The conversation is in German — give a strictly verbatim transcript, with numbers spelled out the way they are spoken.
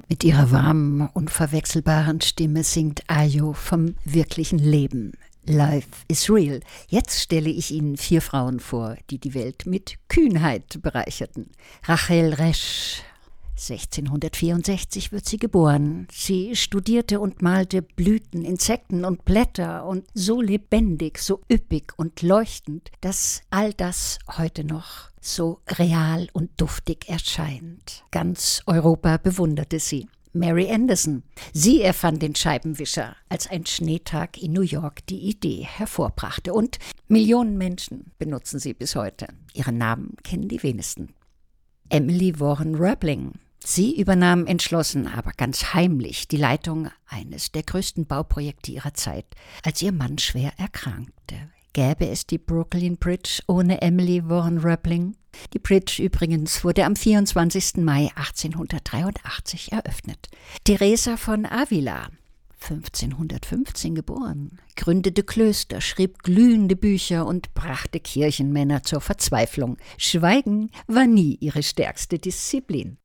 Mit ihrer warmen, unverwechselbaren Stimme singt Ayo vom wirklichen Leben. Life is real. Jetzt stelle ich Ihnen vier Frauen vor, die die Welt mit Kühnheit bereicherten. Rachel Resch. sechzehnhundertvierundsechzig wird sie geboren. Sie studierte und malte Blüten, Insekten und Blätter und so lebendig, so üppig und leuchtend, dass all das heute noch so real und duftig erscheint. Ganz Europa bewunderte sie. Mary Anderson. Sie erfand den Scheibenwischer, als ein Schneetag in New York die Idee hervorbrachte. Und Millionen Menschen benutzen sie bis heute. Ihren Namen kennen die wenigsten. Emily Warren Roebling. Sie übernahm entschlossen, aber ganz heimlich die Leitung eines der größten Bauprojekte ihrer Zeit, als ihr Mann schwer erkrankte. Gäbe es die Brooklyn Bridge ohne Emily Warren Roebling? Die Bridge übrigens wurde am vierundzwanzigsten Mai achtzehnhundertdreiundachtzig eröffnet. Teresa von Avila, fünfzehnhundertfünfzehn geboren, gründete Klöster, schrieb glühende Bücher und brachte Kirchenmänner zur Verzweiflung. Schweigen war nie ihre stärkste Disziplin.